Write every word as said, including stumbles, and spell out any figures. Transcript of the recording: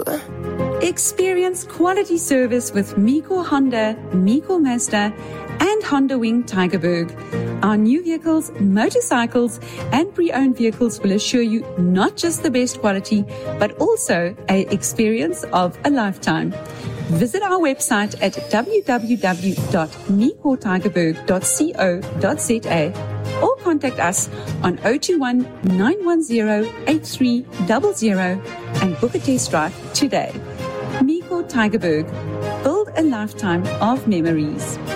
go. Experience quality service with Miko Honda, Miko Mazda, and Honda Wing Tigerberg. Our new vehicles, motorcycles, and pre-owned vehicles will assure you not just the best quality, but also an experience of a lifetime. Visit our website at w w w dot miko tigerberg dot co dot z a or contact us on zero two one, nine one zero, eight three zero zero and book a test drive today. Miko Tigerberg. Build a lifetime of memories.